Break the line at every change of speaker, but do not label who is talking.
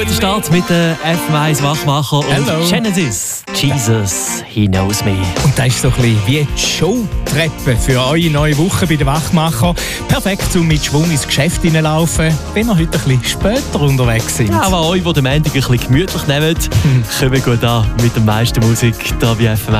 Guter Start mit den FM1 Wachmacher und
Hello.
Genesis. Jesus, he knows me.
Und das ist so ein bisschen wie die Showtreppe für eure neue Woche bei den Wachmacher. Perfekt, um mit Schwung ins Geschäft hineinlaufen, wenn ihr heute ein bisschen später unterwegs sind.
Ja, aber euch, die den Montag ein bisschen gemütlich nehmen, kommen gut an mit der meisten Musik hier bei FM1.